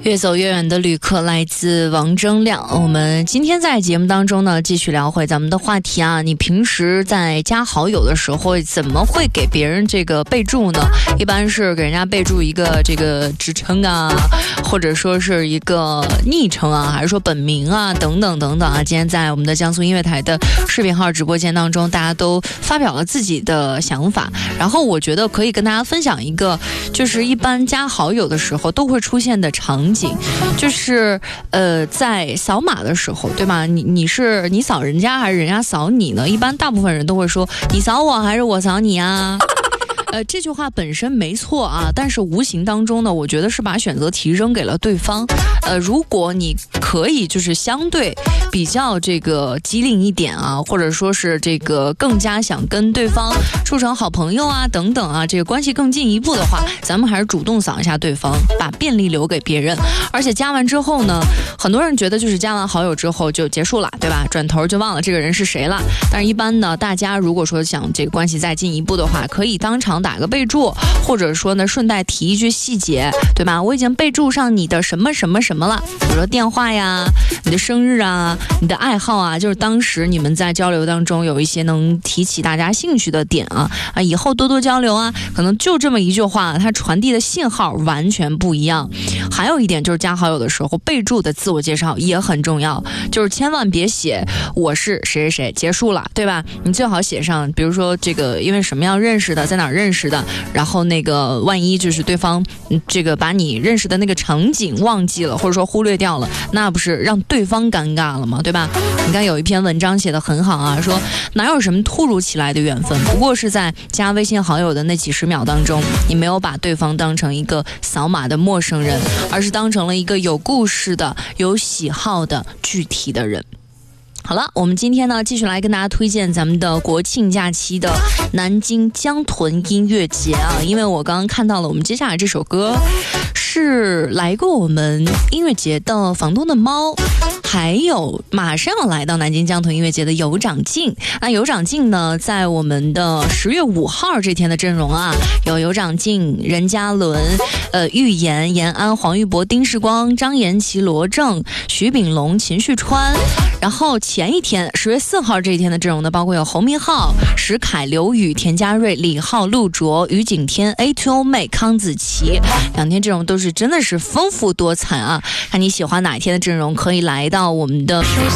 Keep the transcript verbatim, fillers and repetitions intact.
越走越远的旅客来自王铮亮。我们今天在节目当中呢，继续聊回咱们的话题啊。你平时在加好友的时候，怎么会给别人这个备注呢？一般是给人家备注一个这个职称啊，或者说是一个昵称啊，还是说本名啊，等等等等啊。今天在我们的江苏音乐台的视频号直播间当中，大家都发表了自己的想法。然后我觉得可以跟大家分享一个，就是一般加好友的时候都会出现的场景。就是呃，在扫码的时候，对吧？你你是你扫人家还是人家扫你呢？一般大部分人都会说你扫我还是我扫你啊？呃，这句话本身没错啊，但是无形当中呢，我觉得是把选择题扔给了对方。呃，如果你可以就是相对比较这个机灵一点啊，或者说是这个更加想跟对方处成好朋友啊等等啊，这个关系更进一步的话，咱们还是主动扫一下对方，把便利留给别人。而且加完之后呢，很多人觉得就是加完好友之后就结束了，对吧？转头就忘了这个人是谁了。但是一般呢，大家如果说想这个关系再进一步的话，可以当场打个备注，或者说呢顺带提一句细节，对吧？我已经备注上你的什么什么什么了，比如说电话呀、你的生日啊、你的爱好啊，就是当时你们在交流当中有一些能提起大家兴趣的点啊啊，以后多多交流啊。可能就这么一句话，它传递的信号完全不一样。还有一点就是加好友的时候，备注的自我介绍也很重要，就是千万别写我是谁谁谁，结束了，对吧？你最好写上，比如说这个因为什么样认识的，在哪儿认识的，然后那个万一就是对方这个把你认识的那个场景忘记了，或者说忽略掉了，那不是让对方尴尬了吗？对吧？你看有一篇文章写得很好啊，说哪有什么突如其来的缘分，不过是在加微信好友的那几十秒当中，你没有把对方当成一个扫码的陌生人，而是当成了一个有故事的、有喜好的具体的人。好了，我们今天呢继续来跟大家推荐咱们的国庆假期的南京江豚音乐节啊，因为我刚刚看到了我们接下来这首歌是来过我们音乐节的房东的猫，还有马上要来到南京江豚音乐节的有长进。那有长进呢，在我们的十月五号这天的阵容啊，有有长进、任嘉伦、呃玉妍、延安、黄玉博、丁世光、张延琪、罗正、徐秉龙、秦旭川。然后前一天十月四号这一天的阵容呢，包括有侯明昊、石凯、刘宇、田家瑞、李浩、陆卓、于景天、A two O 妹、康子琪。两天阵容都是真的是丰富多彩啊！看你喜欢哪一天的阵容，可以来到我们的